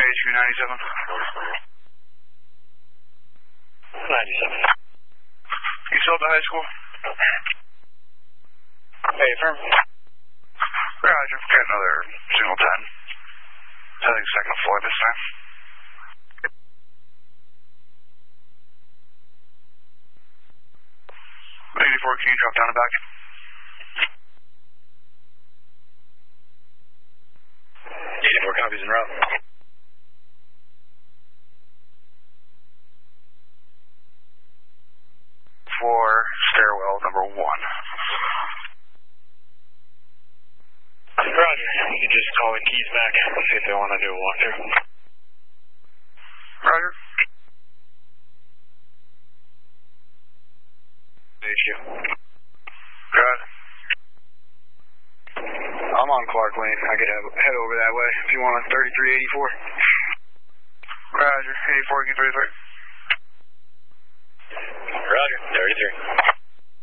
HQ 97. 97. You still at the high school? Hey, firm. Roger, got another single 10. Heading second floor this time. 84, can you drop down and back? Copies en route. For stairwell number 1. Roger. You can just call the keys back and see if they want to do a walkthrough. Roger. HQ. Good. I'm on Clark Lane. I could head over that way if you want on 3384. Roger. 84, can you 33? Roger. 33.